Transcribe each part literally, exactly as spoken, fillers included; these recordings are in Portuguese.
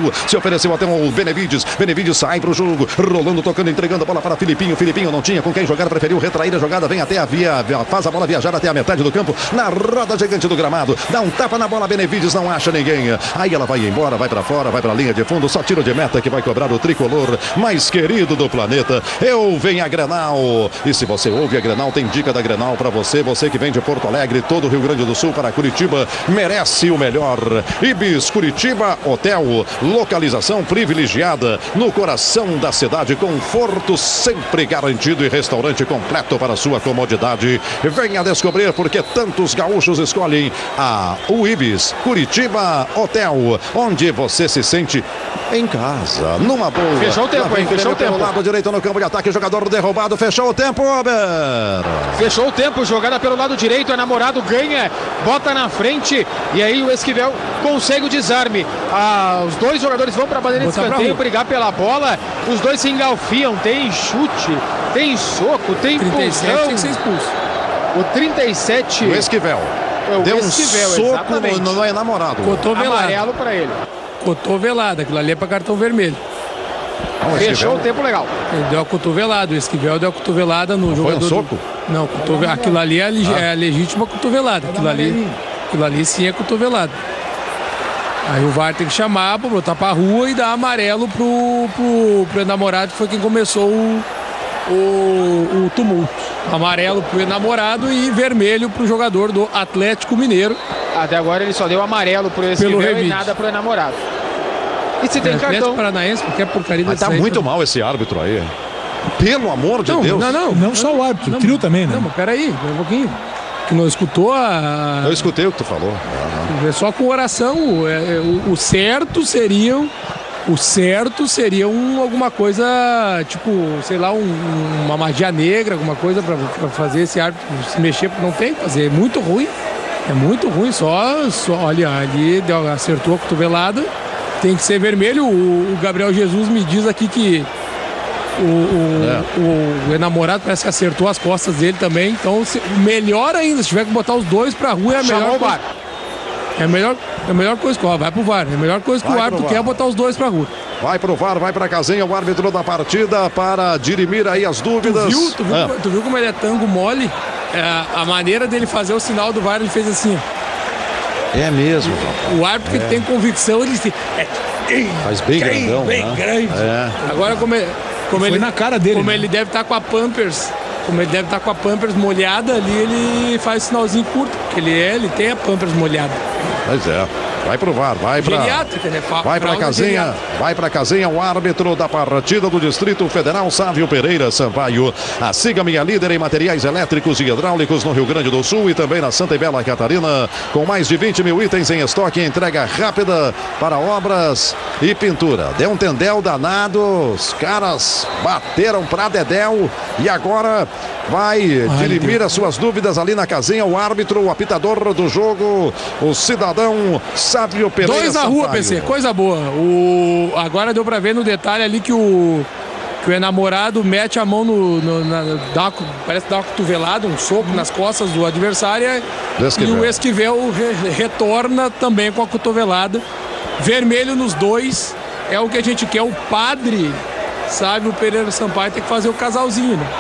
Brasil. Se ofereceu até o Benevides. Benevides sai pro jogo. Rolando, tocando, entregando a bola para Filipinho. Filipinho não tinha com quem jogar, preferiu retrair a jogada. Vem até a via, faz a bola viajar até a metade do campo. Na roda gigante do gramado. Dá um tapa na bola, Benevides não acha ninguém. Aí ela vai embora, vai para fora, vai para a linha de fundo. Só tiro de meta que vai cobrar o tricolor mais querido do planeta. Eu venho a Grenal. E se você ouve a Grenal, tem dica da Grenal para você. Você que vem de Porto Alegre, todo o Rio Grande do Sul para Curitiba, merece o melhor. Ibis Curitiba Hotel, localização privilegiada no coração da cidade, conforto sempre garantido e restaurante completo para sua comodidade. Venha descobrir porque tantos gaúchos escolhem a o Ibis Curitiba Hotel, onde você se sente em casa, numa boa. Fechou o tempo, hein? Fechou o tempo. Lado direito no campo de ataque, jogador derrubado, fechou o tempo, Robert. Fechou o tempo, jogada pelo lado direito, é namorado, ganha, bota na frente e aí o Esquivel consegue o desarme. Ah, os dois jogadores vão para a bandeira de escanteio brigar pela bola, os dois se engalfiam, tem chute, tem soco, tem trinta e sete impulsão. tem que ser expulso. O trinta e sete. O Esquivel. É, o Deu Esquivel, um soco exatamente. no, no é namorado. Cotovelada. Amarelo para ele. Cotovelada, aquilo ali é para cartão vermelho. Não, Fechou o tempo legal. Ele deu a cotovelada, o Esquivel deu a cotovelada no Não jogador. foi um soco? Do... Não, cotove... aquilo ali é, leg... ah. é a legítima cotovelada. Aquilo ali... aquilo ali sim é cotovelada. Aí o V A R tem que chamar para botar pra rua e dar amarelo pro, pro, pro enamorado, que foi quem começou o, o, o tumulto. Amarelo pro enamorado e vermelho pro jogador do Atlético Mineiro. Até agora ele só deu amarelo pro Esquivel e nada pro enamorado. E se tem é, cartão? Atlético Paranaense, porque é porcaria. Mas tá muito mal esse árbitro aí. Pelo amor de não, Deus. Não, não, não só o árbitro, não, o trio também, né? Não, mas peraí, um pouquinho. Que não escutou a... Eu escutei o que tu falou. Uhum. É só com oração. É, o, o certo seria... O certo seria um, alguma coisa, tipo, sei lá, um, uma magia negra, alguma coisa pra, pra fazer esse árbitro se mexer. Não tem que fazer, é muito ruim. É muito ruim, só, só olha, ali deu, acertou a cotovelada. Tem que ser vermelho. O, o Gabriel Jesus me diz aqui que o, o, é. o, o enamorado parece que acertou as costas dele também. Então, se, melhor ainda, se tiver que botar os dois pra rua, é a melhor Chamou coisa. o V A R. É a melhor, é a melhor coisa que ó, vai pro V A R. É a melhor coisa que vai o árbitro quer é botar os dois pra rua. Vai pro V A R, vai pra casinha, o árbitro da partida para dirimir aí as dúvidas. Tu viu, tu viu, ah. tu viu como ele é tango mole? É, a maneira dele fazer o sinal do V A R, ele fez assim. É mesmo. O árbitro é. que tem convicção, ele se... É, faz bem grandão, bem né? grande. É. Agora, como, ele, como Foi ele... na cara dele. Como né? ele deve estar com a Pampers... Como ele deve estar com a Pampers molhada ali, ele faz sinalzinho curto. Porque ele é, ele tem a Pampers molhada. Pois é. Vai pro V A R, vai pra... Geriátrica, né? Vai pra casinha, vai pra casinha o árbitro da partida do Distrito Federal, Sávio Pereira Sampaio. A Siga Minha Líder em materiais elétricos e hidráulicos no Rio Grande do Sul e também na Santa e Bela Catarina, com mais de vinte mil itens em estoque e entrega rápida para obras e pintura. Deu um tendel danado, os caras bateram pra dedéu e agora vai Ai, dirimir Deus. as suas dúvidas ali na casinha o árbitro, o apitador do jogo, o cidadão Sávio Pereira Dois na Sampaio. rua, P C, coisa boa. O... Agora deu pra ver no detalhe ali que o, que o enamorado mete a mão no... no na... dá uma... Parece dar uma cotovelada, um soco nas costas do adversário. E o Esquivel re... retorna também com a cotovelada. Vermelho nos dois. É o que a gente quer. O padre Sávio Pereira Sampaio tem que fazer o casalzinho, né?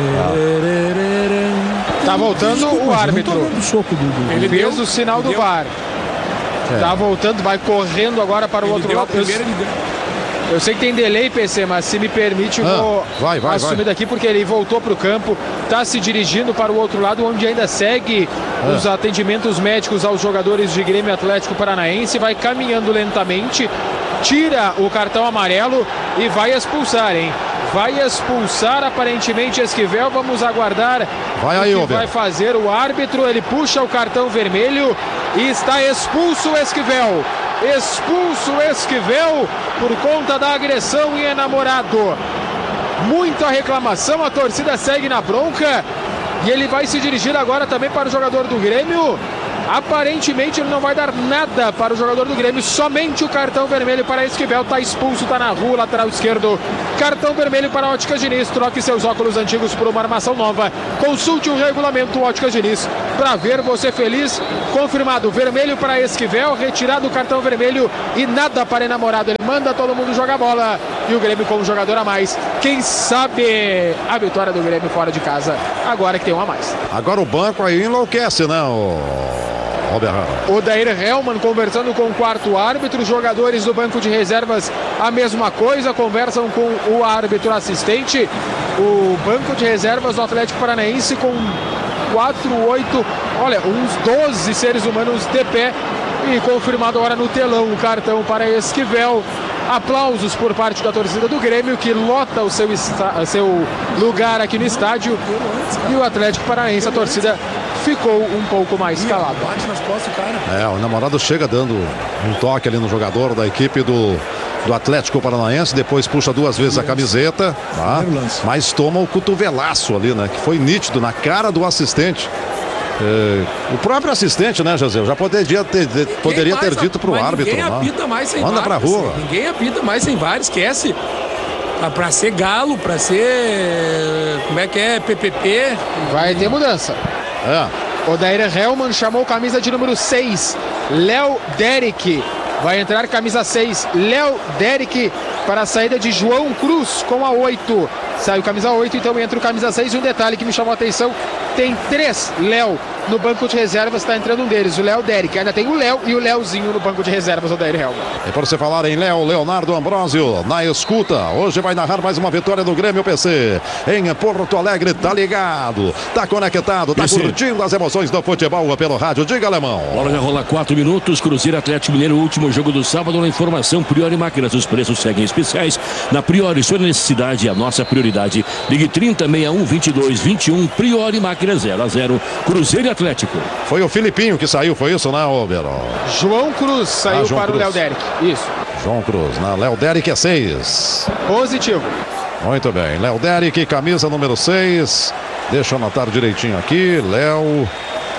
Ah. Tá voltando Desculpa, o árbitro. Do soco do, do... Ele deu o sinal do V A R. É. Tá voltando, vai correndo agora para o ele outro deu lado. A primeira, ele deu. Eu sei que tem delay, P C, mas se me permite, eu ah, vou vai, vai, assumir vai. daqui, porque ele voltou para o campo, está se dirigindo para o outro lado, onde ainda segue ah. os atendimentos médicos aos jogadores de Grêmio Atlético Paranaense, vai caminhando lentamente, tira o cartão amarelo e vai expulsar, hein? Vai expulsar aparentemente Esquivel, vamos aguardar vai aí, o que vai fazer o árbitro. Ele puxa o cartão vermelho e está expulso o Esquivel. Expulso o Esquivel por conta da agressão e enamorado. Muita reclamação, a torcida segue na bronca e ele vai se dirigir agora também para o jogador do Grêmio. Aparentemente ele não vai dar nada para o jogador do Grêmio, somente o cartão vermelho para Esquivel. Está expulso, está na rua, lateral esquerdo. Cartão vermelho para Óticas Diniz. Troque seus óculos antigos por uma armação nova. Consulte o regulamento Óticas Diniz para ver você feliz. Confirmado, vermelho para Esquivel, retirado o cartão vermelho e nada para enamorado. Ele manda todo mundo jogar bola e o Grêmio com um jogador a mais. Quem sabe a vitória do Grêmio fora de casa, agora que tem um a mais. Agora o banco aí enlouquece, né, o... O Dair Hellmann conversando com o quarto árbitro. Os jogadores do banco de reservas a mesma coisa, conversam com o árbitro assistente. O banco de reservas do Atlético Paranaense com quatro, oito, olha, uns doze seres humanos de pé. E confirmado agora no telão o cartão para Esquivel. Aplausos por parte da torcida do Grêmio, que lota o seu, seu lugar aqui no estádio. E o Atlético Paranaense, a torcida ficou um pouco mais calada. É, o namorado chega dando um toque ali no jogador da equipe do, do Atlético Paranaense, depois puxa duas vezes a camiseta, tá? Mas toma o cotovelaço ali, né? Que foi nítido na cara do assistente. É, o próprio assistente, né, José? Já poderia ter, poderia ter dito pro árbitro. Ninguém apita mais sem Manda VAR, pra rua. Assim, ninguém apita mais sem VAR, esquece. Pra, pra ser galo, pra ser. Como é que é? P P P. Vai ter mudança. É. O Dair Hellmann chamou camisa de número seis, Léo Derek. Vai entrar camisa seis, Léo Derek, para a saída de João Cruz com a oito. Saiu camisa oito, então entra o camisa seis. E um detalhe que me chamou a atenção: tem três Léo no banco de reservas, está entrando um deles, o Léo Derek. Ainda tem o Léo e o Léozinho no banco de reservas, o Dair Hellmann. E por você falar em Léo, Leonardo Ambrosio na escuta. Hoje vai narrar mais uma vitória do Grêmio P C em Porto Alegre. Tá ligado, tá conectado, tá curtindo as emoções do futebol pelo rádio. Diga, Alemão. Bola já rola quatro minutos. Cruzeiro Atlético Mineiro, último jogo do sábado. Na informação, Priori Máquinas, os preços seguem especiais. Na Priori, sua necessidade é a nossa prioridade. Ligue trinta, sessenta e um, vinte e dois, vinte e um. Priori Máquinas zero a zero. Cruzeiro e Atlético. Foi o Filipinho que saiu, foi isso, né, Oberó? João Cruz saiu ah, João para Cruz. O Léo Derek. Isso. João Cruz, na Léo Derek é seis. Positivo. Muito bem, Léo Derek, camisa número seis. Deixa eu anotar direitinho aqui. Léo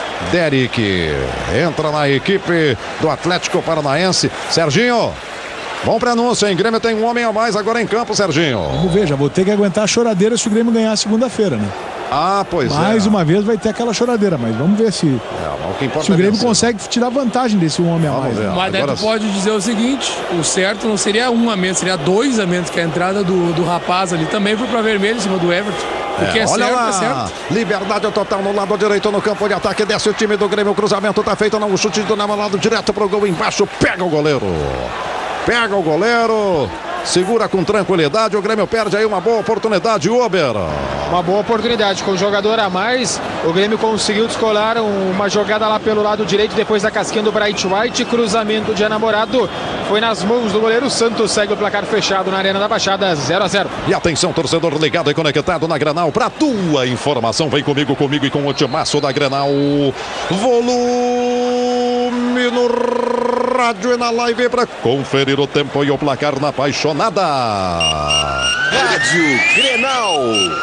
Derek entra na equipe do Atlético Paranaense. Serginho, bom prenúncio, hein? Grêmio tem um homem a mais agora em campo, Serginho. Vamos ver, já vou ter que aguentar a choradeira se o Grêmio ganhar segunda-feira, né? Ah, pois Mais é. Mais uma vez vai ter aquela choradeira, mas vamos ver se, é, o, que se o Grêmio é consegue tirar vantagem desse um homem a mais. Né? Mas daí tu pode dizer o seguinte: o certo não seria um a menos, seria dois a menos, que a entrada do, do rapaz ali também foi para vermelho em cima do Everton. O que é, é olha certo, lá, é certo. Liberdade total no lado direito no campo de ataque. Desce o time do Grêmio, o cruzamento tá feito, não, o chute do lado direto pro gol embaixo, pega o goleiro. Pega o goleiro. Segura com tranquilidade, o Grêmio perde aí uma boa oportunidade, Uber. Uma boa oportunidade, com o jogador a mais, o Grêmio conseguiu descolar uma jogada lá pelo lado direito, depois da casquinha do Bright White, cruzamento de enamorado, foi nas mãos do goleiro Santos, segue o placar fechado na Arena da Baixada, zero a zero. E atenção, torcedor ligado e conectado na Grenal, pra tua informação, vem comigo, comigo e com o timaço da Grenal, volume no rádio e na live para conferir o tempo e o placar na apaixonada. Rádio Grenal.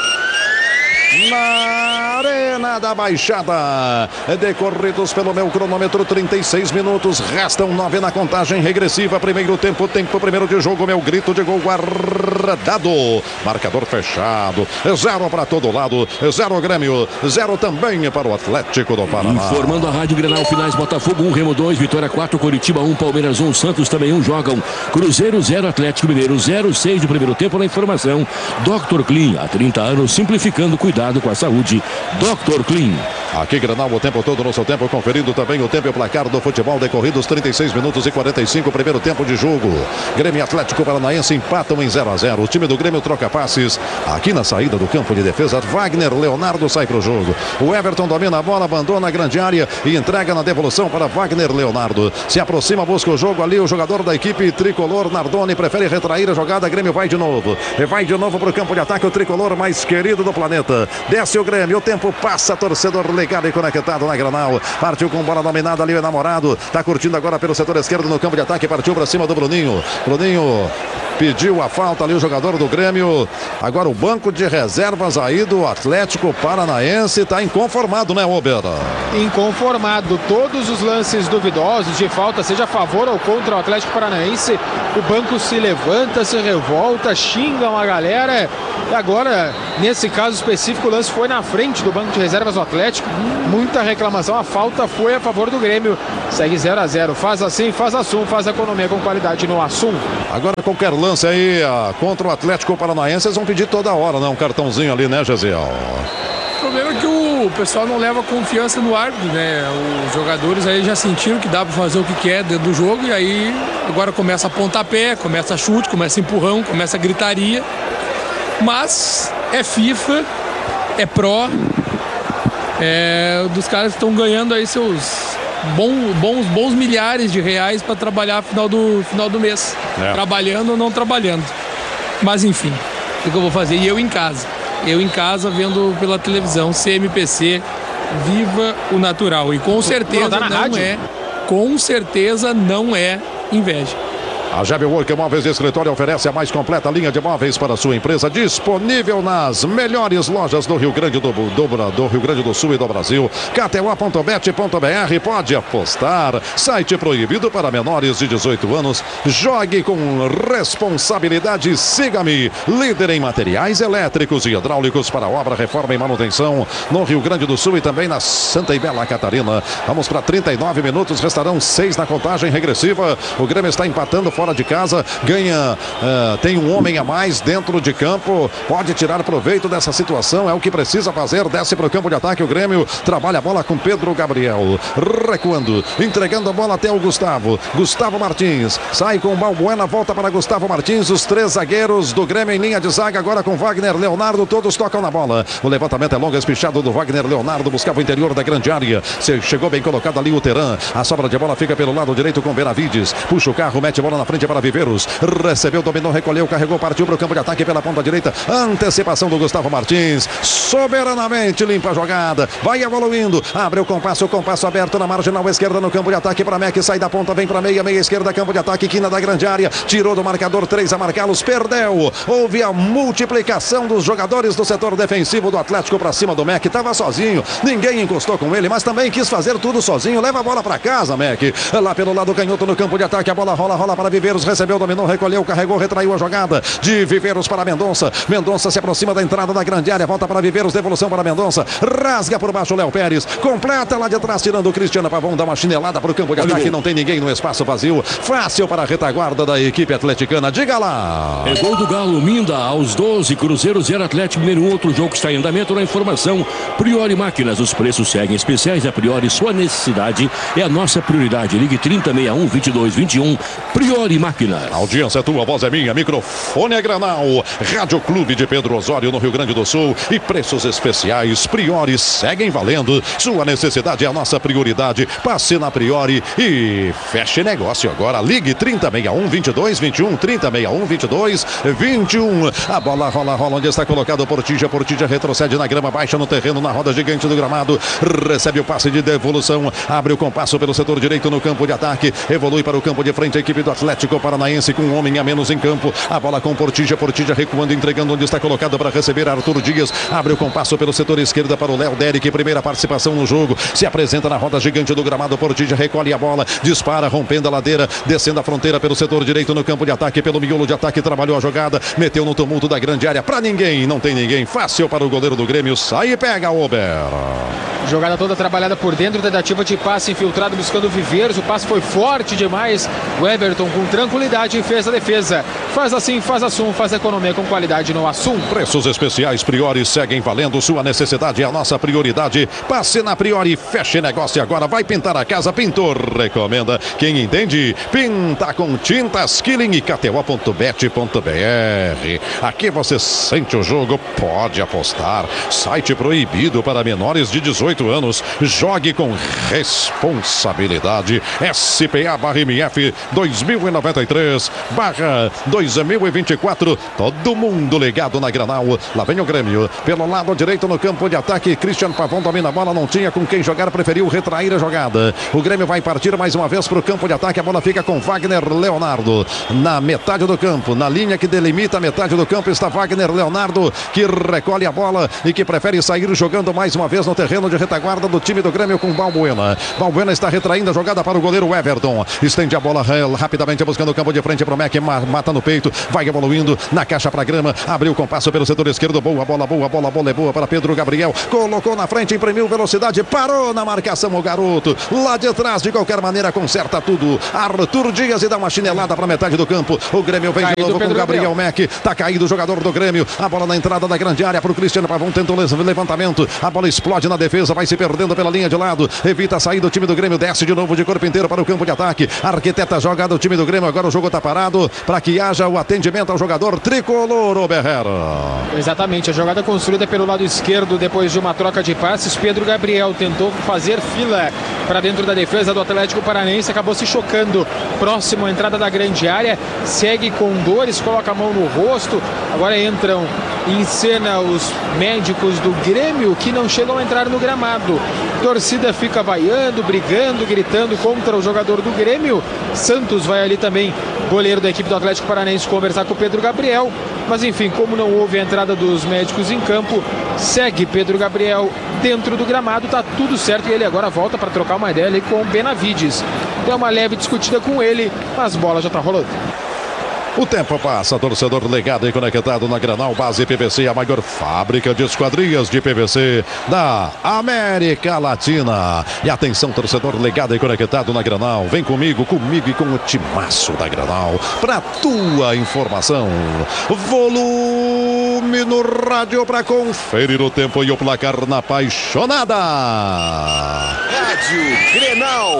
Na Arena da Baixada, decorridos pelo meu cronômetro, trinta e seis minutos, restam nove na contagem regressiva. Primeiro tempo, tempo primeiro de jogo, meu grito de gol guardado, marcador fechado, zero para todo lado, zero Grêmio, zero também para o Atlético do Paraná. Informando a Rádio Grenal, finais: Botafogo um, Remo dois, Vitória quatro, Coritiba um, Palmeiras um, Santos também um, jogam Cruzeiro zero, Atlético Mineiro zero, seis do primeiro tempo. Na informação, doutor Clean, há trinta anos, simplificando cuidado com a saúde, doutor Clean. Aqui Grenal o tempo todo no seu tempo, conferindo também o tempo e o placar do futebol, decorridos trinta e seis minutos e quarenta e cinco, primeiro tempo de jogo. Grêmio e Atlético Paranaense empatam em zero a zero. O time do Grêmio troca passes aqui na saída do campo de defesa. Wagner Leonardo sai para o jogo. O Everton domina a bola, abandona a grande área e entrega na devolução para Wagner Leonardo. Se aproxima, busca o jogo ali. O jogador da equipe tricolor, Nardoni, prefere retrair a jogada. Grêmio vai de novo. E vai de novo para o campo de ataque. O tricolor mais querido do planeta. Desce o Grêmio, o tempo passa, torcedor ligado e conectado na Grenal. Partiu com bola dominada ali o enamorado. Tá curtindo agora pelo setor esquerdo no campo de ataque. Partiu para cima do Bruninho. Bruninho pediu a falta ali o jogador do Grêmio. Agora o banco de reservas aí do Atlético Paranaense está inconformado, né, Ober? Inconformado. Todos os lances duvidosos de falta, seja a favor ou contra o Atlético Paranaense, o banco se levanta, se revolta, xingam a galera. E agora, nesse caso específico, o lance foi na frente do banco de reservas do Atlético. Muita reclamação, a falta foi a favor do Grêmio. Segue zero a zero. Faz assim, faz Assum, faz economia com qualidade no Assum. Agora qualquer lance aí ah, contra o Atlético Paranaense, eles vão pedir toda hora, né? Um cartãozinho ali, né, Gesiel? O problema é que o pessoal não leva confiança no árbitro, né? Os jogadores aí já sentiram que dá para fazer o que quer dentro do jogo e aí agora começa a pontapé, começa chute, começa empurrão, começa gritaria. Mas é FIFA, é Pro, é dos caras que estão ganhando aí seus bons, bons, bons milhares de reais para trabalhar no final do, final do mês. É. Trabalhando ou não trabalhando. Mas enfim, o que eu vou fazer? E eu em casa. Eu em casa vendo pela televisão, C M P C, viva o natural. E com certeza Pô, tá não rádio. é, com certeza não é inveja. A Jeb Work Móveis de Escritório oferece a mais completa linha de móveis para a sua empresa, disponível nas melhores lojas do Rio Grande do, do, do Rio Grande do Sul e do Brasil. K T O ponto bet ponto B R, pode apostar. Site proibido para menores de dezoito anos. Jogue com responsabilidade. Siga-me, líder em materiais elétricos e hidráulicos para obra, reforma e manutenção no Rio Grande do Sul e também na Santa e Bela Catarina. Vamos para trinta e nove minutos, restarão seis na contagem regressiva. O Grêmio está empatando fora de casa, ganha, uh, tem um homem a mais dentro de campo, pode tirar proveito dessa situação, é o que precisa fazer, desce para o campo de ataque, o Grêmio trabalha a bola com Pedro Gabriel, recuando, entregando a bola até o Gustavo, Gustavo Martins, sai com o Balbuena, volta para Gustavo Martins, os três zagueiros do Grêmio em linha de zaga, agora com Wagner Leonardo, todos tocam na bola, o levantamento é longo, espichado do Wagner Leonardo, buscava o interior da grande área, chegou bem colocado ali o Teran, a sobra de bola fica pelo lado direito com Benavides, puxa o carro, mete a bola na frente para Viveiros, recebeu, dominou, recolheu, carregou, partiu para o campo de ataque pela ponta direita, antecipação do Gustavo Martins, soberanamente limpa a jogada, vai evoluindo, abre o compasso, o compasso aberto na marginal esquerda no campo de ataque para Mac, sai da ponta, vem para meia, meia esquerda, campo de ataque, quina da grande área, tirou do marcador, três a marcá-los, perdeu, houve a multiplicação dos jogadores do setor defensivo do Atlético para cima do Mac, estava sozinho, ninguém encostou com ele, mas também quis fazer tudo sozinho, leva a bola para casa, Mac, lá pelo lado canhoto no campo de ataque, a bola rola, rola para Viveiros, recebeu, dominou, recolheu, carregou, retraiu a jogada de Viveiros para Mendonça. Mendonça se aproxima da entrada da grande área, volta para Viveiros, devolução para Mendonça, rasga por baixo o Léo Pérez, completa lá de trás, tirando o Cristiano Pavão, dá uma chinelada para o campo de ataque, não tem ninguém no espaço vazio, fácil para a retaguarda da equipe atleticana, diga lá. É gol do Galo, Minda, aos doze, Cruzeiro zero, Atlético Mineiro, outro jogo que está em andamento, na informação, Priori Máquinas, os preços seguem especiais, a Priori, sua necessidade é a nossa prioridade, ligue trinta, sessenta e um, vinte e dois, vinte e um, Priori Máquinas. Audiência é tua, voz é minha, microfone é Granal, Rádio Clube de Pedro Osório no Rio Grande do Sul e preços especiais, Priori seguem valendo, sua necessidade é a nossa prioridade, passe na Priori e feche negócio agora, ligue trinta, sessenta e um, vinte e dois, vinte e um, trinta, sessenta e um, vinte e dois, vinte e um, a bola rola, rola onde está colocado o Portija, Portija retrocede na grama, baixa no terreno, na roda gigante do gramado, recebe o passe de devolução, abre o compasso pelo setor direito no campo de ataque, evolui para o campo de frente a equipe do Atlético Paranaense com um homem a menos em campo, a bola com Portija, Portija recuando, entregando onde está colocado para receber Arthur Dias, abre o compasso pelo setor esquerdo para o Léo Derek, primeira participação no jogo, se apresenta na roda gigante do gramado, Portija recolhe a bola, dispara, rompendo a ladeira, descendo a fronteira pelo setor direito no campo de ataque, pelo miolo de ataque, trabalhou a jogada, meteu no tumulto da grande área, para ninguém, não tem ninguém, fácil para o goleiro do Grêmio, sai e pega o Ober. Jogada toda trabalhada por dentro, tentativa de passe infiltrado buscando o Viveiros, o passe foi forte demais, o Everton com tranquilidade fez a defesa, faz assim, faz Assum, faz economia com qualidade no Assum. Preços especiais Priori seguem valendo, sua necessidade é a nossa prioridade, passe na Priori, feche negócio agora, vai pintar a casa, pintor recomenda, quem entende, pinta com tintas Killing e K T O ponto bet ponto B R, aqui você sente o jogo, pode apostar, site proibido para menores de dezoito anos, jogue com responsabilidade, S P A barra M F dois mil e noventa e três barra dois mil e vinte e quatro. Todo mundo ligado na Grenal. Lá vem o Grêmio. Pelo lado direito no campo de ataque. Cristian Pavão domina a bola. Não tinha com quem jogar. Preferiu retrair a jogada. O Grêmio vai partir mais uma vez para o campo de ataque. A bola fica com Wagner Leonardo. Na metade do campo. Na linha que delimita a metade do campo está Wagner Leonardo, que recolhe a bola e que prefere sair jogando mais uma vez no terreno de retaguarda do time do Grêmio com Balbuena. Balbuena está retraindo a jogada para o goleiro Everton. Estende a bola rapidamente buscando o campo de frente para o Mac. Mata no peito. Vai evoluindo na caixa para a grama. Abriu o compasso pelo setor esquerdo. Boa bola, boa bola, bola é boa para Pedro Gabriel. Colocou na frente, imprimiu velocidade. Parou na marcação o garoto. Lá de trás, de qualquer maneira, conserta tudo. Arthur Dias e dá uma chinelada para metade do campo. O Grêmio vem caído de novo com o Gabriel, Gabriel Mac. Tá caído o jogador do Grêmio. A bola na entrada da grande área para o Cristiano Pavão. Tenta o levantamento. A bola explode na defesa. Vai se perdendo pela linha de lado. Evita a saída. O time do Grêmio desce de novo de corpo inteiro para o campo de ataque. Arquiteta jogada o time do Grêmio. Agora o jogo está parado para que haja o atendimento ao jogador tricolor, o Berrera. Exatamente. A jogada construída pelo lado esquerdo depois de uma troca de passes. Pedro Gabriel tentou fazer fila para dentro da defesa do Atlético Paranaense. Acabou se chocando próximo à entrada da grande área. Segue com dores. Coloca a mão no rosto. Agora entram em cena os médicos do Grêmio, que não chegam a entrar no gramado. Torcida fica vaiando, brigando, gritando contra o jogador do Grêmio. Santos vai ali também, goleiro da equipe do Atlético Paranaense, conversar com o Pedro Gabriel. Mas enfim, como não houve a entrada dos médicos em campo, segue Pedro Gabriel dentro do gramado. Tá tudo certo e ele agora volta para trocar uma ideia ali com o Benavides. Deu uma leve discutida com ele, mas a bola já tá rolando. O tempo passa, torcedor ligado e conectado na Grenal Base P V C, a maior fábrica de esquadrias de P V C da América Latina. E atenção, torcedor ligado e conectado na Grenal, vem comigo, comigo e com o timaço da Grenal, para tua informação. Volume no rádio para conferir o tempo e o placar na apaixonada. Rádio Grenal.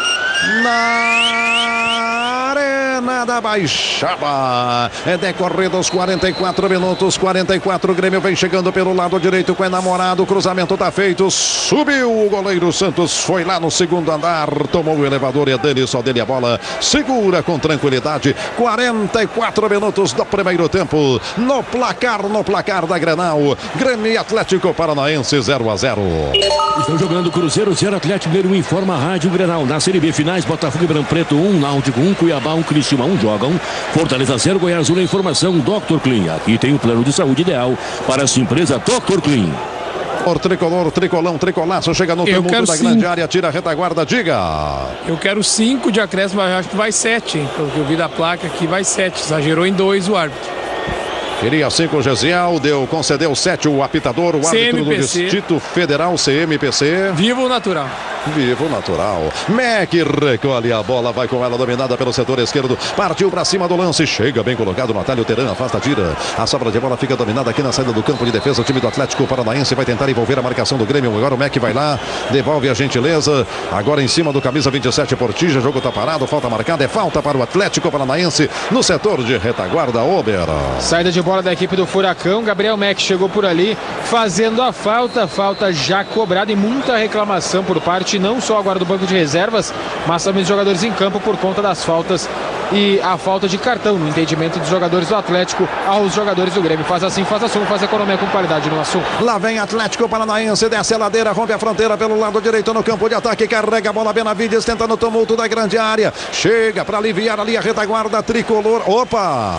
Na Arena da Baixada. É decorrido os quarenta e quatro minutos, quarenta e quatro. O Grêmio vem chegando pelo lado direito com o enamorado. O cruzamento tá feito. Subiu o goleiro Santos. Foi lá no segundo andar. Tomou o elevador e é dele, só dele a bola. Segura com tranquilidade. quarenta e quatro minutos do primeiro tempo. No placar, no placar da Grenal. Grêmio e Atlético Paranaense zero a zero. Estão jogando Cruzeiro zero, Atlético Mineiro um, informa a Rádio Grenal. Na Série B finais, Botafogo e Branco Preto um, Náutico um, Cuiabá um, Criciúma um jogam. Fortaleza zero, Goiás um. Informação doutor Clean. Aqui tem o plano de saúde ideal para a sua empresa doutor Clean. O tricolor, tricolão, tricolaço, chega no tumulto da grande área, tira a retaguarda, diga. Eu quero cinco de acréscimo, mas acho que vai sete, hein? Pelo que eu vi da placa aqui, vai sete. Exagerou em dois o árbitro. Queria cinco, Gesiel, deu, concedeu sete o apitador, o árbitro do Distrito Federal, C M P C. Vivo natural. Vivo natural. Mac recolhe a bola, vai com ela dominada pelo setor esquerdo. Partiu para cima do lance, chega bem colocado no atalho. Teran afasta, tira. A sobra de bola fica dominada aqui na saída do campo de defesa. O time do Atlético Paranaense vai tentar envolver a marcação do Grêmio. Agora o Mac vai lá, devolve a gentileza. Agora em cima do camisa vinte e sete, Portija. Jogo tá parado, falta marcada. É falta para o Atlético Paranaense no setor de retaguarda. Ober. Saída de bola da equipe do Furacão. Gabriel Mac chegou por ali fazendo a falta. Falta já cobrada e muita reclamação por parte não só agora do banco de reservas, mas também dos jogadores em campo por conta das faltas e a falta de cartão no entendimento dos jogadores do Atlético aos jogadores do Grêmio. Faz assim, faz assunto, faz economia com qualidade no assunto. Lá vem Atlético Paranaense, desce a ladeira, rompe a fronteira pelo lado direito no campo de ataque, carrega a bola, Benavides tentando o tumulto da grande área, chega para aliviar ali a retaguarda tricolor. Opa!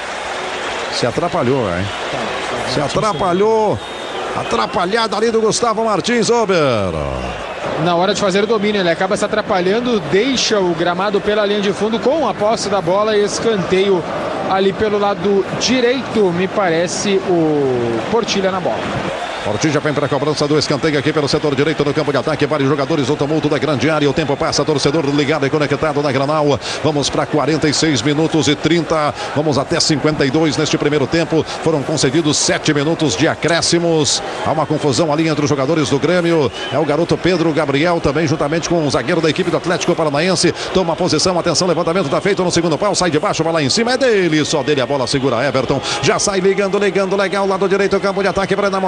Se atrapalhou, hein? Se atrapalhou. Atrapalhada ali do Gustavo Martins, Ober. Na hora de fazer o domínio, ele acaba se atrapalhando, deixa o gramado pela linha de fundo com a posse da bola e escanteio ali pelo lado direito, me parece o Portilha na bola. Portija vem para a cobrança do escanteio aqui pelo setor direito no campo de ataque. Vários jogadores, o tumulto da grande área. O tempo passa, torcedor ligado e conectado na Grenal. Vamos para quarenta e seis minutos e trinta. Vamos até cinquenta e dois neste primeiro tempo. Foram concedidos sete minutos de acréscimos. Há uma confusão ali entre os jogadores do Grêmio. É o garoto Pedro Gabriel, também juntamente com o zagueiro da equipe do Atlético Paranaense. Toma posição, atenção, levantamento está feito no segundo pau. Sai de baixo, vai lá em cima. É dele, só dele a bola, segura Everton. Já sai ligando, ligando, legal. Lado direito, campo de ataque para namorado.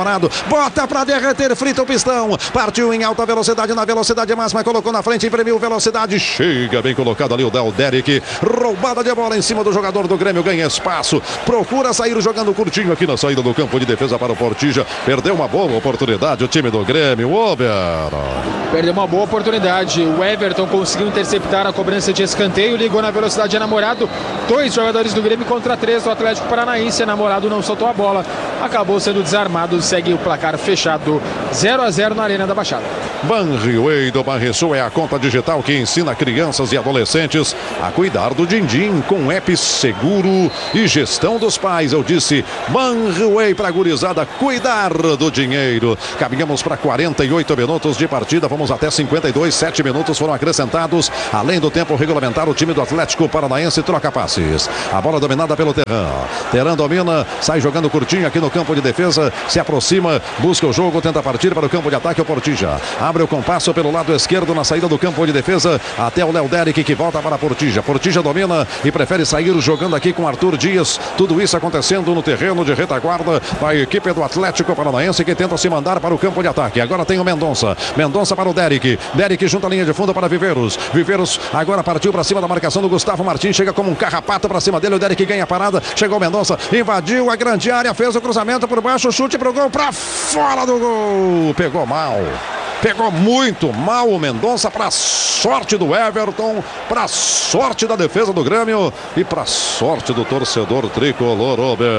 bota pra derreter, frita o pistão, partiu em alta velocidade, na velocidade máxima, colocou na frente, imprimiu velocidade, chega bem colocado ali o Del Derek, roubada de bola em cima do jogador do Grêmio, ganha espaço, procura sair jogando curtinho aqui na saída do campo de defesa para o Portilla, perdeu uma boa oportunidade o time do Grêmio, Over. Perdeu uma boa oportunidade, o Everton conseguiu interceptar a cobrança de escanteio, ligou na velocidade a Namorado, dois jogadores do Grêmio contra três do Atlético Paranaense, Namorado não soltou a bola, acabou sendo desarmado, segue o placar fechado, zero a zero na Arena da Baixada. Banriway do Banrisul é a conta digital que ensina crianças e adolescentes a cuidar do din-din com app seguro e gestão dos pais. Eu disse Banriway para a gurizada cuidar do dinheiro. Caminhamos para quarenta e oito minutos de partida, vamos até cinquenta e dois, sete minutos foram acrescentados. Além do tempo regulamentar, o time do Atlético Paranaense troca passes. A bola dominada pelo Terran. Terran domina, sai jogando curtinho aqui no campo de defesa, se aproxima, busca o jogo, tenta partir para o campo de ataque. O Portilla abre o compasso pelo lado esquerdo na saída do campo de defesa até o Léo Derek que volta para Portilla. Portilla domina e prefere sair jogando aqui com Arthur Dias. Tudo isso acontecendo no terreno de retaguarda da equipe do Atlético Paranaense que tenta se mandar para o campo de ataque. Agora tem o Mendonça. Mendonça para o Derek. Derek junto à linha de fundo para Viveiros. Viveiros agora partiu para cima da marcação do Gustavo Martins. Chega como um carrapato para cima dele. O Derek ganha a parada. Chegou o Mendonça. Invadiu a grande área. Fez o cruzamento por baixo. Chute para o gol. Para fora do gol. Pegou mal. Pegou muito mal o Mendonça, para sorte do Everton, para sorte da defesa do Grêmio e para sorte do torcedor tricolor.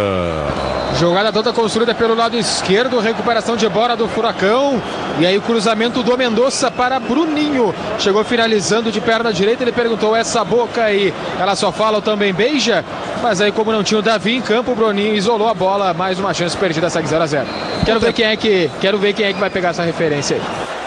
Robert. Jogada toda construída pelo lado esquerdo, recuperação de bola do Furacão e aí o cruzamento do Mendonça para Bruninho. Chegou finalizando de perna direita, ele perguntou essa boca aí, ela só fala ou também beija? Mas aí como não tinha o Davi em campo, o Bruninho isolou a bola, mais uma chance perdida, segue zero a zero. Quero ver quem é que, quero ver quem é que vai pegar essa referência aí.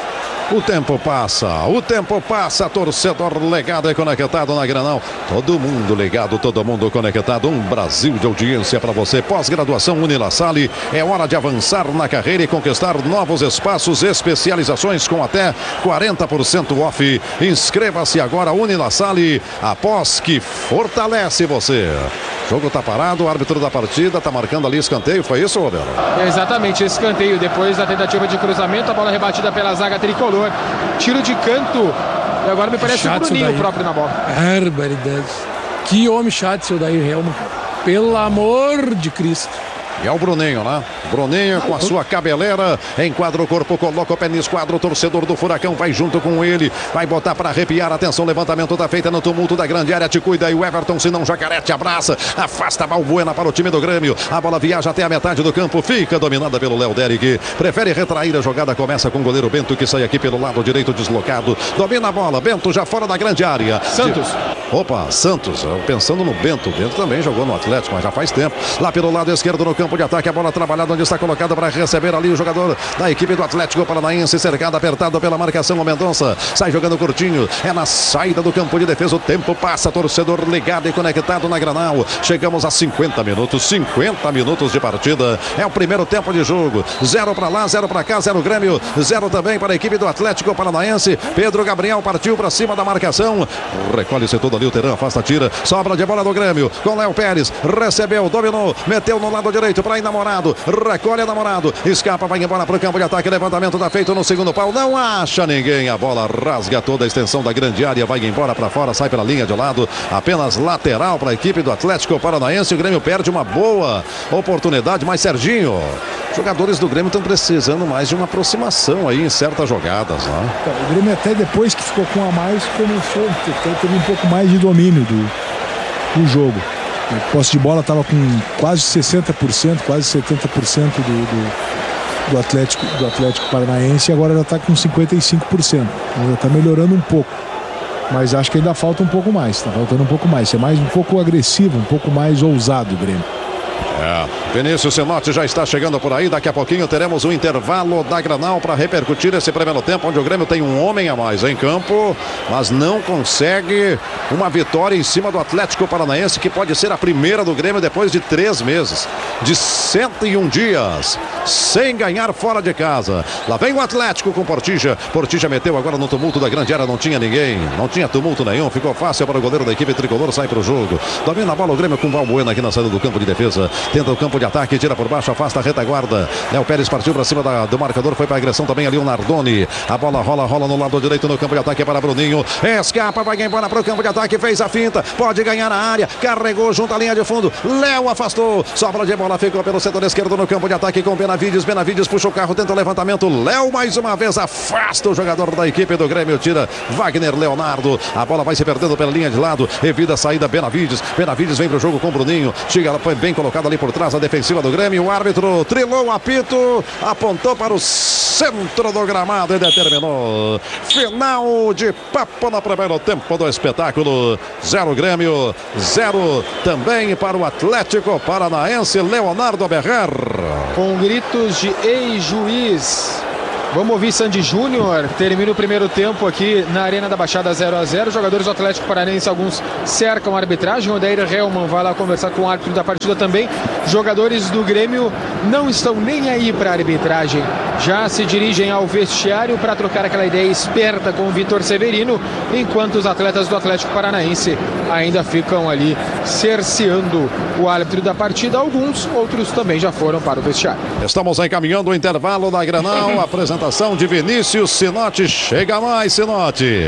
O tempo passa, o tempo passa, torcedor ligado e conectado na Granal. Todo mundo ligado, todo mundo conectado. Um Brasil de audiência para você. Pós-graduação Unilassalle. É hora de avançar na carreira e conquistar novos espaços, especializações com até quarenta por cento off. Inscreva-se agora, Unilassalle, a pós que fortalece você. O jogo tá parado, o árbitro da partida tá marcando ali escanteio, foi isso, Roberto? Exatamente, escanteio depois da tentativa de cruzamento, a bola rebatida pela zaga tricolor, tiro de canto, e agora me parece o Bruninho próprio na bola. Barbaridade. Que homem chato seu daí, Helma. Pelo amor de Cristo. E é o Bruninho, né? Bruninho com a sua cabeleira, enquadra o corpo, coloca o pé no esquadro, o torcedor do Furacão vai junto com ele, vai botar para arrepiar, atenção, levantamento tá feita no tumulto da grande área, te cuida e o Everton, se não Jacaré te abraça, afasta a Balbuena para o time do Grêmio, a bola viaja até a metade do campo, fica dominada pelo Léo Derek, prefere retrair a jogada, começa com o goleiro Bento que sai aqui pelo lado direito deslocado, domina a bola, Bento já fora da grande área. Santos. Opa, Santos, pensando no Bento, Bento também jogou no Atlético, mas já faz tempo, lá pelo lado esquerdo no campo de ataque, a bola trabalhada onde está colocada para receber ali o jogador da equipe do Atlético Paranaense, cercado, apertado pela marcação, o Mendonça sai jogando curtinho, é na saída do campo de defesa, o tempo passa, torcedor ligado e conectado na Granal, chegamos a cinquenta minutos, cinquenta minutos de partida, é o primeiro tempo de jogo, zero para lá, zero para cá, zero Grêmio, zero também para a equipe do Atlético Paranaense, Pedro Gabriel partiu para cima da marcação, recolhe-se todo ali, o Terã afasta, tira, sobra de bola do Grêmio, com Léo Pérez, recebeu, dominou, meteu no lado direito para ir Namorado, recolhe a Namorado, escapa, vai embora para o campo de ataque, levantamento tá feito no segundo pau, não acha ninguém, a bola rasga toda a extensão da grande área, vai embora para fora, sai pela linha de lado, apenas lateral para a equipe do Atlético Paranaense, o Grêmio perde uma boa oportunidade, mas Serginho, jogadores do Grêmio estão precisando mais de uma aproximação aí em certas jogadas, né? O Grêmio até depois que ficou com a mais, começou, teve um pouco mais de domínio do, do jogo. O posse de bola estava com quase sessenta por cento, quase setenta por cento do, do, do, Atlético, do Atlético Paranaense e agora já está com cinquenta e cinco por cento. Já está melhorando um pouco. Mas acho que ainda falta um pouco mais. Está faltando um pouco mais. Ser mais um pouco agressivo, um pouco mais ousado o Grêmio. É, Vinícius Sinotti já está chegando por aí. Daqui a pouquinho teremos um intervalo da Granal para repercutir esse primeiro tempo, onde o Grêmio tem um homem a mais em campo, mas não consegue uma vitória em cima do Atlético Paranaense, que pode ser a primeira do Grêmio depois de três meses, de cento e um dias, sem ganhar fora de casa. Lá vem o Atlético com Portilla. Portilla meteu agora no tumulto da grande área, não tinha ninguém, não tinha tumulto nenhum, ficou fácil para o goleiro da equipe tricolor, sai para o jogo. Domina a bola o Grêmio com Balbuena aqui na saída do campo de defesa. tenta o campo de ataque, tira por baixo, afasta a retaguarda. Léo Pérez partiu para cima da, do marcador, foi para a agressão também ali o Nardoni. A bola rola, rola no lado direito no campo de ataque para Bruninho. Escapa, vai embora para o campo de ataque, fez a finta, pode ganhar a área, carregou junto à linha de fundo. Léo afastou, sobra de bola, ficou pelo setor esquerdo no campo de ataque com Benavides. Benavides puxa o carro, tenta o levantamento. Léo mais uma vez afasta o jogador da equipe do Grêmio, tira Wagner Leonardo. A bola vai se perdendo pela linha de lado, evita a saída Benavides. Benavides vem para o jogo com o Bruninho. Chega, ela foi bem colocada ali por trás a defensiva do Grêmio. O árbitro trilou o apito, apontou para o centro do gramado e determinou final de papo no primeiro tempo do espetáculo. Zero Grêmio, zero também para o Atlético Paranaense. Leonardo Berrer. Com gritos de ei juiz. Vamos ouvir Sandy Júnior. Termina o primeiro tempo aqui na Arena da Baixada, zero a zero. Jogadores do Atlético Paranaense, alguns cercam a arbitragem. O Odair Hellman vai lá conversar com o árbitro da partida também. Jogadores do Grêmio não estão nem aí para a arbitragem. Já se dirigem ao vestiário para trocar aquela ideia esperta com o Vitor Severino, enquanto os atletas do Atlético Paranaense ainda ficam ali cerceando o árbitro da partida. Alguns, outros também já foram para o vestiário. Estamos encaminhando o intervalo da Grenal. Apresentação de Vinícius Sinotti. Chega mais, Sinotti.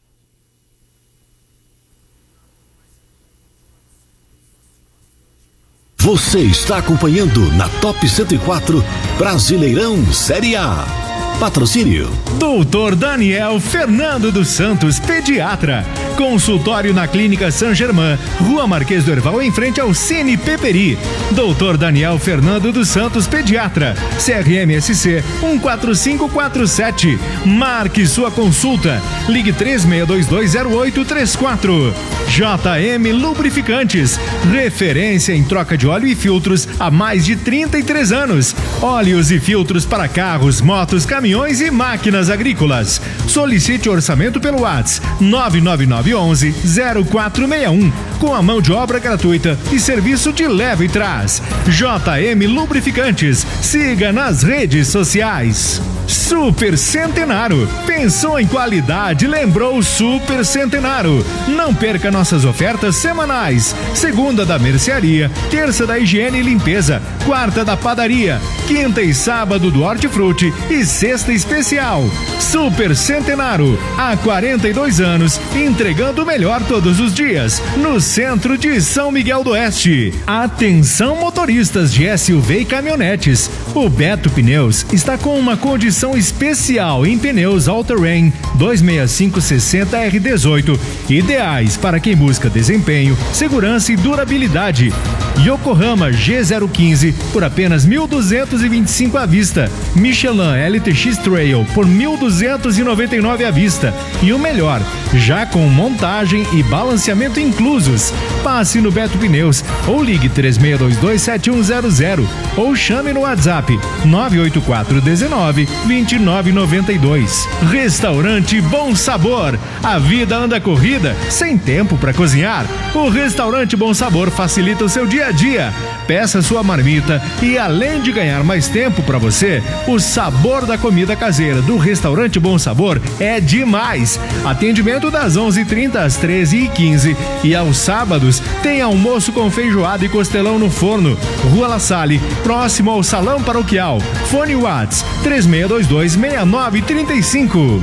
Você está acompanhando na Top cento e quatro Brasileirão Série A. Patrocínio doutor Daniel Fernando dos Santos, pediatra. Consultório na Clínica Saint Germain, Rua Marquês do Herval, em frente ao Cine Peperi. doutor Daniel Fernando dos Santos, pediatra. C R M S C um quatro cinco quatro sete. Marque sua consulta. Ligue três seis dois dois zero oito três quatro. J M Lubrificantes, referência em troca de óleo e filtros há mais de trinta e três anos. Óleos e filtros para carros, motos, caminhões e máquinas agrícolas. Solicite orçamento pelo WhatsApp nove nove nove onze zero quatro seis um, com a mão de obra gratuita e serviço de leva e trás. J M Lubrificantes, siga nas redes sociais. Super Centenário, pensou em qualidade, lembrou Super Centenário. Não perca nossas ofertas semanais: segunda da mercearia, terça da higiene e limpeza, quarta da padaria, quinta e sábado do hortifruti e sexta especial. Super Centenário, há quarenta e dois anos, entregando o melhor todos os dias, no centro de São Miguel do Oeste. Atenção motoristas de S U V e caminhonetes, o Beto Pneus está com uma condição especial em pneus all-terrain dois seis cinco sessenta R dezoito, ideais para quem busca desempenho, segurança e durabilidade. Yokohama G zero quinze por apenas mil duzentos e vinte e cinco à vista. Michelin L T X Trail por mil duzentos e noventa e nove à vista. E o melhor, já com montagem e balanceamento inclusos. Passe no Beto Pneus ou ligue três seis dois dois sete um zero zero ou chame no WhatsApp nove oito quatro um nove dois nove nove dois. Restaurante Bom Sabor. A vida anda corrida, sem tempo para cozinhar. O Restaurante Bom Sabor facilita o seu dia a dia. Peça sua marmita e, além de ganhar mais tempo para você, o sabor da comida caseira do Restaurante Bom Sabor é demais. Atendimento das onze e trinta às treze e quinze e aos sábados tem almoço com feijoada e costelão no forno. Rua La Salle, próximo ao Salão Paroquial. Fone Whats três seis dois dois seis nove três cinco.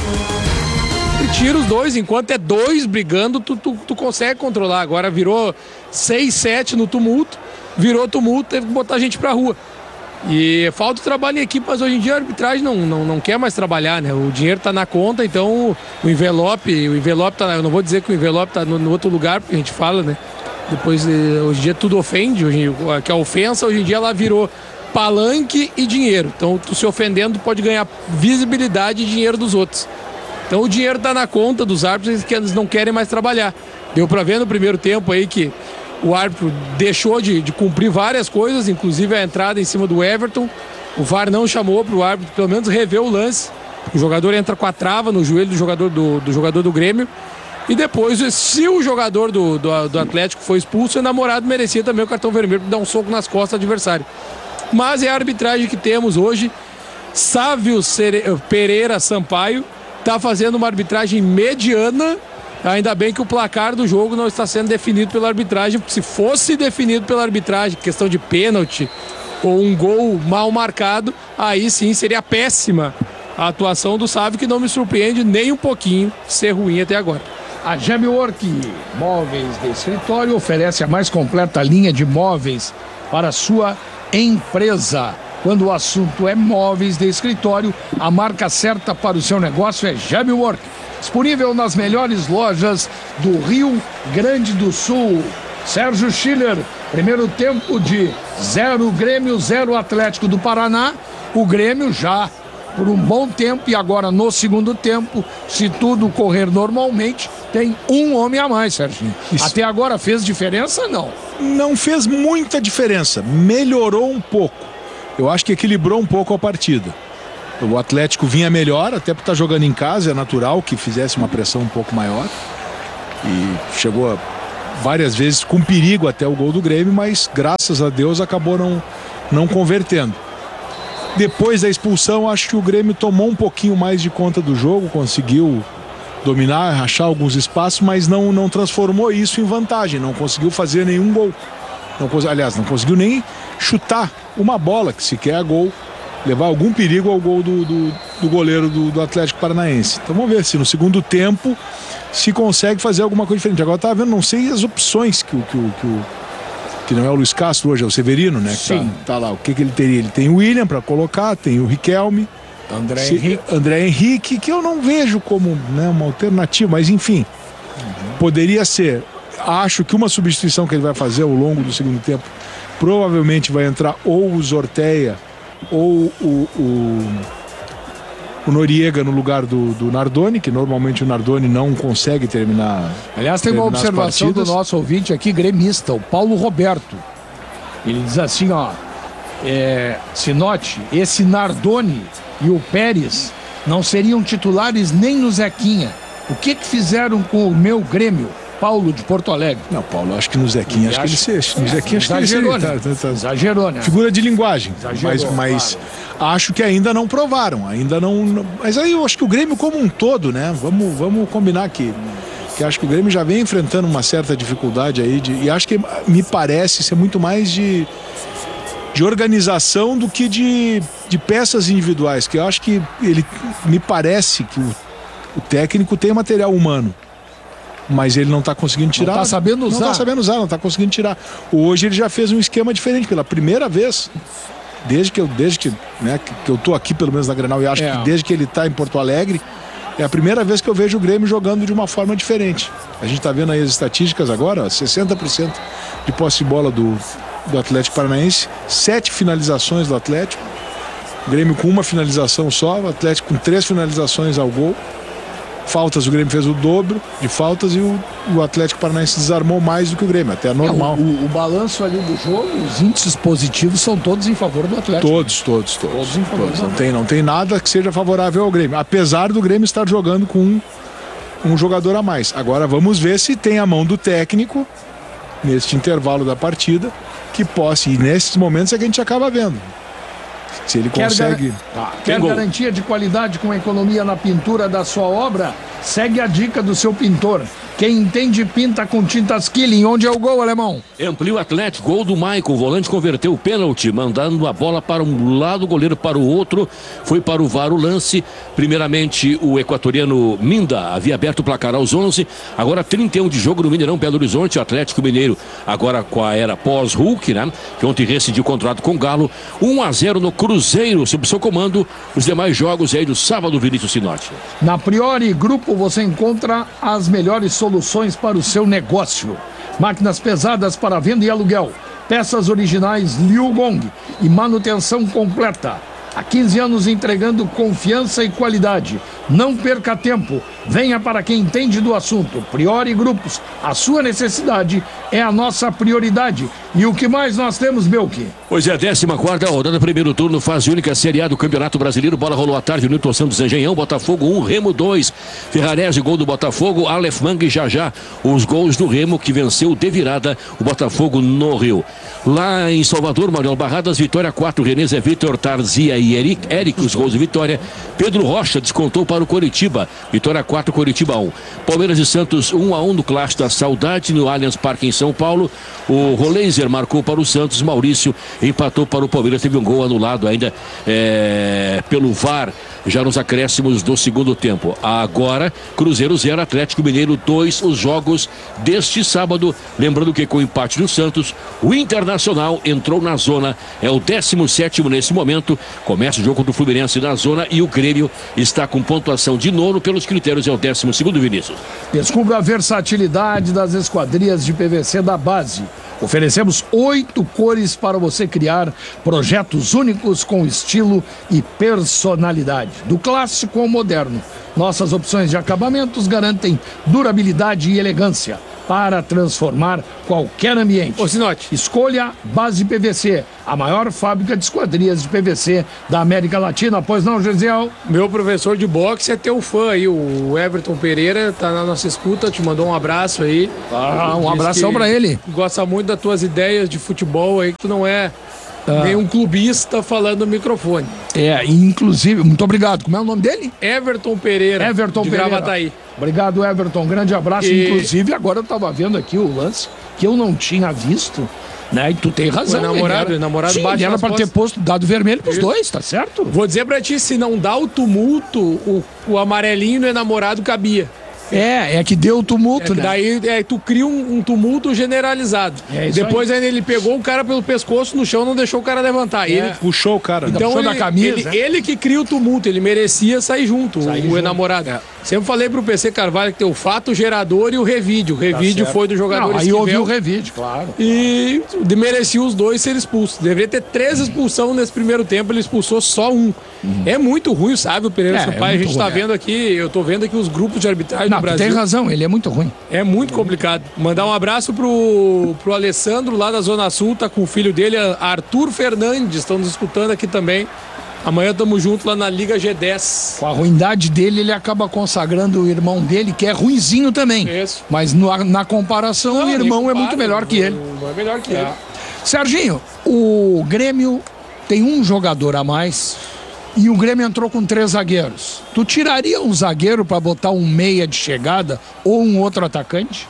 Tira os dois, enquanto é dois brigando, tu, tu, tu consegue controlar. Agora virou seis, sete no tumulto, virou tumulto, teve que botar a gente pra rua. E falta trabalho em equipe, mas hoje em dia a arbitragem não, não, não quer mais trabalhar, né? O dinheiro tá na conta, então o envelope, o envelope tá, eu não vou dizer que o envelope tá no, no outro lugar, porque a gente fala, né? Depois, hoje em dia tudo ofende, hoje, que a ofensa hoje em dia ela virou palanque e dinheiro. Então tu se ofendendo pode ganhar visibilidade e dinheiro dos outros. Então o dinheiro está na conta dos árbitros, que eles não querem mais trabalhar. Deu para ver no primeiro tempo aí que o árbitro deixou de, de cumprir várias coisas, inclusive a entrada em cima do Everton. O V A R não chamou para o árbitro, pelo menos rever o lance. O jogador entra com a trava no joelho do jogador do, do, jogador do Grêmio. E depois, se o jogador do, do, do Atlético foi expulso, o namorado merecia também o cartão vermelho para dar um soco nas costas do adversário. Mas é a arbitragem que temos hoje. Sávio Pereira Sampaio está fazendo uma arbitragem mediana Ainda bem que o placar do jogo não está sendo definido pela arbitragem, porque se fosse definido pela arbitragem, questão de pênalti ou um gol mal marcado, aí sim seria péssima a atuação do Sávio, que não me surpreende nem um pouquinho ser ruim até agora. A Gemwork Móveis de Escritório oferece a mais completa linha de móveis para a sua empresa. Quando o assunto é móveis de escritório, a marca certa para o seu negócio é Gemwork. Disponível nas melhores lojas do Rio Grande do Sul. Sérgio Schiller, primeiro tempo de zero Grêmio, zero Atlético do Paraná. O Grêmio já por um bom tempo e agora no segundo tempo, se tudo correr normalmente, tem um homem a mais, Serginho. Isso. Até agora fez diferença, não? Não fez muita diferença, melhorou um pouco. Eu acho que equilibrou um pouco a partida. O Atlético vinha melhor, até por estar jogando em casa, é natural que fizesse uma pressão um pouco maior. E chegou a, várias vezes com perigo até o gol do Grêmio, mas graças a Deus acabou não, não convertendo. Depois da expulsão, acho que o Grêmio tomou um pouquinho mais de conta do jogo, conseguiu dominar, achar alguns espaços, mas não, não transformou isso em vantagem, não conseguiu fazer nenhum gol. Não, aliás, não conseguiu nem chutar uma bola, que sequer é gol, levar algum perigo ao gol do, do, do goleiro do, do Atlético Paranaense. Então vamos ver se no segundo tempo se consegue fazer alguma coisa diferente. Agora eu estava vendo, não sei as opções que o... Que, que, que, que não é o Luiz Castro hoje, é o Severino, né? Sim. Tá, tá lá. O que, que ele teria? Ele tem o William para colocar, tem o Riquelme, André se, Henrique. André Henrique, que eu não vejo como, né, uma alternativa, mas enfim, uhum. Poderia ser. Acho que uma substituição que ele vai fazer ao longo do segundo tempo provavelmente vai entrar ou o Zorteia ou o, o, o Noriega no lugar do, do Nardoni, que normalmente o Nardoni não consegue terminar. Aliás, tem uma observação do nosso ouvinte aqui, gremista, o Paulo Roberto. Ele diz assim, ó, é, Sinote, esse Nardoni e o Pérez não seriam titulares nem no Zequinha. O que que fizeram com o meu Grêmio? Paulo de Porto Alegre. Não, Paulo, acho que no Zequinha, acho que ele seja. No Zequinha, acho que ele Exagerou, seja. né? Tá, tá, tá. Exagerou, né? Figura de linguagem. Exagerou, mas mas claro. Acho que ainda não provaram. Ainda não, não. Mas aí eu acho que o Grêmio como um todo, né? Vamos, vamos combinar aqui. Que acho que o Grêmio já vem enfrentando uma certa dificuldade aí. De, e acho que me parece ser muito mais de, de organização do que de, de peças individuais. Que eu acho que ele me parece que o, o técnico tem material humano. Mas ele não está conseguindo tirar. Não está sabendo usar. Não está sabendo usar, não está conseguindo tirar. Hoje ele já fez um esquema diferente, pela primeira vez, desde que eu, desde que, né, que eu tô aqui, pelo menos na Grenal, e acho é. que desde que ele está em Porto Alegre, é a primeira vez que eu vejo o Grêmio jogando de uma forma diferente. A gente está vendo aí as estatísticas agora, ó, sessenta por cento de posse de bola do, do Atlético Paranaense, sete finalizações do Atlético, o Grêmio com uma finalização só, o Atlético com três finalizações ao gol. Faltas, o Grêmio fez o dobro de faltas e o, o Atlético Paranaense desarmou mais do que o Grêmio, até normal. É, o, o, o balanço ali do jogo, os índices positivos são todos em favor do Atlético. Todos, todos, todos. Todos em favor todos. do Não tem, não tem nada que seja favorável ao Grêmio, apesar do Grêmio estar jogando com um, um jogador a mais. Agora vamos ver se tem a mão do técnico neste intervalo da partida que possa, e nesses momentos é que a gente acaba vendo. Se ele Quer consegue... Gar... Tá. Quer garantia de qualidade com economia na pintura da sua obra? Segue a dica do seu pintor. Quem entende pinta com tintas Killing. Onde é o gol, alemão? Amplia o Atlético, gol do Maicon. O volante converteu o pênalti, mandando a bola para um lado, o goleiro para o outro. Foi para o V A R o lance. Primeiramente, o equatoriano Minda havia aberto o placar aos onze. Agora trinta e um de jogo no Mineirão, Belo Horizonte. O Atlético Mineiro, agora com a era pós-Hulk, né? Que ontem rescindiu o contrato com o Galo. um a zero no Cruzeiro, sob seu comando. Os demais jogos aí do sábado, Vinícius Sinotti. Na Priori Grupo você encontra as melhores soluções para o seu negócio. Máquinas pesadas para venda e aluguel, peças originais Liu Gong e manutenção completa. Há quinze anos entregando confiança e qualidade. Não perca tempo. Venha para quem entende do assunto. Priori Grupos. A sua necessidade é a nossa prioridade. E o que mais nós temos, Belki? Pois é, décima quarta rodada, primeiro turno, fase única, Série A do Campeonato Brasileiro. Bola rolou à tarde, Newton Santos, Engenhão, Botafogo um, Remo dois. Ferrarese, gol do Botafogo, Aleph Manga e Jajá. Os gols do Remo, que venceu de virada o Botafogo no Rio. Lá em Salvador, Manuel Barradas, Vitória quatro, René Zé Vitor, Tarzia e Eric, Eric, os gols de Vitória. Pedro Rocha descontou para o Coritiba, Vitória quatro, Coritiba um. Palmeiras e Santos um a um no Clássico da Saudade, no Allianz Parque em São Paulo. O Roleiser marcou para o Santos, Maurício empatou para o Palmeiras, teve um gol anulado ainda é, pelo V A R, já nos acréscimos do segundo tempo. Agora, Cruzeiro zero, Atlético Mineiro dois, os jogos deste sábado. Lembrando que com o empate do Santos, o Internacional entrou na zona, é o décimo sétimo nesse momento. Começa o jogo do Fluminense na zona e o Grêmio está com pontuação de nono, pelos critérios é o décimo segundo, Vinícius. Descubra a versatilidade das esquadrias de P V C da base. Oferecemos oito cores para você criar projetos únicos com estilo e personalidade, do clássico ao moderno. Nossas opções de acabamentos garantem durabilidade e elegância para transformar qualquer ambiente. Ô, Sinote. Escolha Base P V C, a maior fábrica de esquadrias de P V C da América Latina. Pois não, Gesiel? Meu professor de boxe é teu fã aí, o Everton Pereira, tá na nossa escuta, te mandou um abraço aí. Ah, um Diz abração que pra ele. Gosta muito das tuas ideias de futebol aí, que tu não é ah. nenhum clubista falando no microfone. É, inclusive, muito obrigado. Como é o nome dele? Everton Pereira, Everton de Pereira. Gravataí. Obrigado, Everton. Um grande abraço. E... Inclusive, agora eu tava vendo aqui o lance que eu não tinha visto, né? E tu tem razão. O namorado, era... o namorado Sim, bate era nas pra costas. ter posto, dado vermelho pros Isso. dois, tá certo? Vou dizer pra ti, se não dá o tumulto, o, o amarelinho no namorado cabia. É, é que deu o tumulto, É, né? daí é, tu cria um, um tumulto generalizado. É isso Depois aí. Ele pegou o cara pelo pescoço no chão, não deixou o cara levantar. É, Ele, puxou o cara, né? então puxou ele, da camisa, ele, né? ele que cria o tumulto, ele merecia sair junto, Sair o, junto. o namorado. É. Sempre falei pro P C Carvalho que tem o fato gerador e o revide. O revide certo. foi do jogador Não, aí houve o revide, claro. E merecia os dois ser expulsos. Deveria ter três expulsões nesse primeiro tempo, ele expulsou só um. Uhum. É muito ruim, sabe, o Pereira É, Sampaio? é A gente muito tá ruim, vendo aqui, eu tô vendo aqui os grupos de arbitragem Não, do tu Brasil. tem razão, ele é muito ruim. É muito complicado. Mandar um abraço pro, pro Alessandro, lá da Zona Sul, tá com o filho dele, Arthur Fernandes, estão nos escutando aqui também. Amanhã tamo junto lá na Liga G dez. Com a ruindade dele, ele acaba consagrando o irmão dele, que é ruinzinho também. Isso. Mas no, na comparação, Não, o nem irmão é compara, muito melhor que ele. Não é melhor que É. ele. Serginho, o Grêmio tem um jogador a mais e o Grêmio entrou com três zagueiros. Tu tiraria um zagueiro para botar um meia de chegada ou um outro atacante?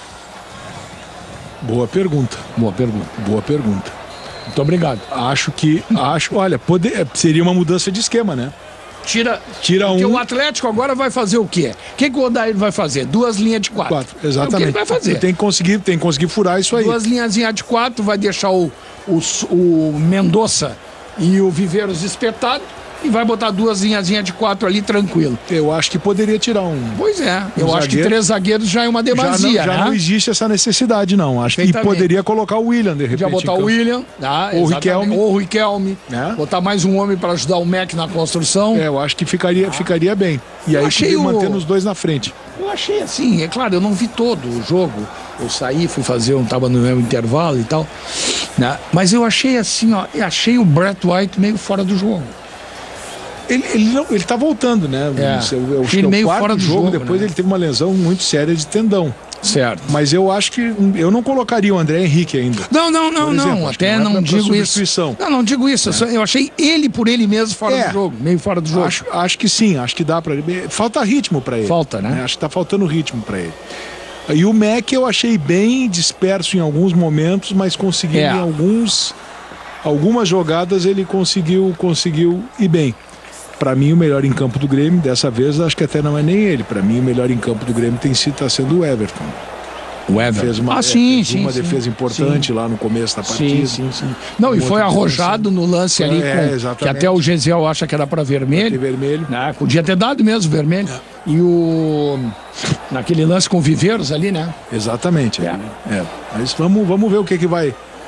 Boa pergunta. Boa pergunta. Boa pergunta. Muito obrigado. Acho que, acho, olha, poder, seria uma mudança de esquema, né? Tira, Tira porque um. o Atlético agora vai fazer o quê? O que, que o Odair vai fazer? Duas linhas de quatro. Quatro, É o que exatamente. ele vai fazer. Tem que conseguir, tem que conseguir furar isso aí. Duas linhazinhas de quatro, vai deixar o, o, o Mendonça e o Viveiros espetado e vai botar duas linhazinhas de quatro ali tranquilo. Eu acho que poderia tirar um. Pois é, eu Um acho que zagueiro. três zagueiros já é uma Já, não, demasia, já né? não existe essa necessidade, não. Acho que Perfeitamente. poderia colocar o William, de repente. Já botar em o campo. William, ah, Ou o exatamente. Riquelme. Ou o Riquelme, Né? botar mais um homem para ajudar o Mac na construção. É, eu acho que ficaria, ficaria bem. E Eu aí achei podia o- mantendo os dois na frente. Eu achei assim, é claro, eu não vi todo o jogo. Eu saí, fui fazer, eu tava no meu intervalo e tal. Né? Mas eu achei assim, ó, eu achei o Brett White meio fora do jogo. Ele, ele, não, ele tá voltando, né? É. Esse é o- eu acho Achei que é o meio quarto fora do jogo, jogo, depois né? ele teve uma lesão muito séria de tendão. Certo. Mas eu acho que eu não colocaria o André Henrique ainda. Não, não, não, Por exemplo, não. acho que Até não é não, pra- pra digo isso. substituição. Não, não digo isso. Eu só- Eu achei ele por ele mesmo fora É. do jogo, meio fora do jogo. Acho, acho que sim, acho que dá pra. Falta ritmo pra ele. Falta, né? Acho que tá faltando ritmo pra ele. E o Mac eu achei bem disperso em alguns momentos, mas conseguiu É. em alguns. Algumas jogadas ele conseguiu, conseguiu ir bem. Pra mim, o melhor em campo do Grêmio, dessa vez, acho que até não é nem ele. Pra mim, o melhor em campo do Grêmio tem sido, tá sendo o Everton. O Everton. Fez uma, ah, é, sim, fez sim. uma sim. defesa importante lá no começo da Sim, partida. sim, sim. Não, e Um foi outro arrojado no lance ali, É, com- exatamente. que até o Gesiel acha que era pra Tem vermelho. vermelho. Né? Podia ter dado mesmo vermelho. E o. Naquele lance com o Viveiros ali, né? Exatamente. É. É. Mas vamos, vamos ver o que, que vai.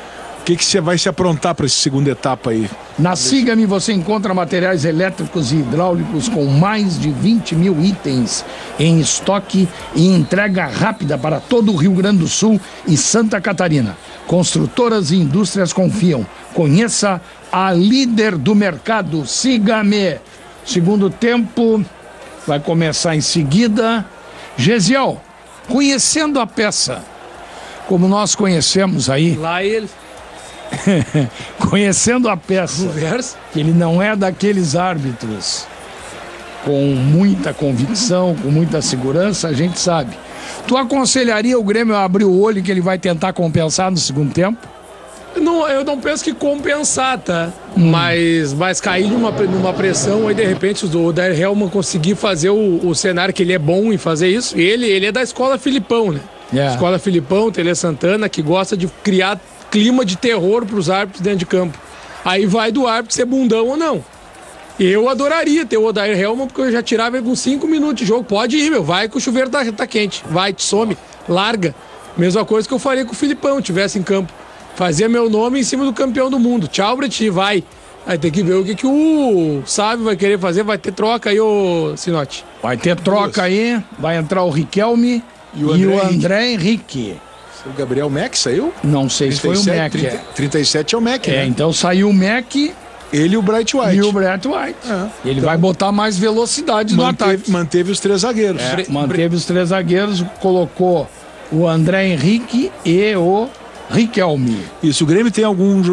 O que que você vai se aprontar para essa segunda etapa aí? Na Siga-me você encontra materiais elétricos e hidráulicos com mais de vinte mil itens em estoque e entrega rápida para todo o Rio Grande do Sul e Santa Catarina. Construtoras e indústrias confiam. Conheça a líder do mercado. Siga-me. Segundo tempo vai começar em seguida. Gesiel, conhecendo a peça, como nós conhecemos aí, Lá ele. conhecendo a peça, Conversa. que ele não é daqueles árbitros com muita convicção, com muita segurança, a gente sabe. Tu aconselharia o Grêmio a abrir o olho que ele vai tentar compensar no segundo tempo? Não, eu não penso que compensar, tá? Hum. Mas, mas cair numa, numa pressão aí, de repente, o Odair Hellmann conseguir fazer o, o cenário que ele é bom em fazer isso. Ele, ele é da escola Filipão, né? Yeah. Escola Filipão, Tele Santana, que gosta de criar clima de terror para os árbitros dentro de campo. Aí vai do árbitro ser bundão ou não. Eu adoraria ter o Odair Hellmann, porque eu já tirava ele com cinco minutos de jogo. Pode ir, meu. Vai que o chuveiro tá, tá quente. Vai, te some, larga. Mesma coisa que eu faria com o Filipão, tivesse em campo. Fazia meu nome em cima do campeão do mundo. Tchau, Breti, vai. Aí tem que ver o que, que o Sábio vai querer fazer. Vai ter troca aí, ô Sinote. Vai ter troca aí. Vai entrar o Riquelme e o, e o André Henrique. O Gabriel Mack saiu? Não sei se foi o Mac. trinta, trinta e sete é o Mack, É, né? então saiu o Mac Ele e o Bright White. e o Brett White. É, Ele então- vai botar mais velocidade no ataque. Manteve, manteve os três zagueiros. É, manteve os três zagueiros, colocou o André Henrique e o Riquelme. Isso, o Grêmio tem algum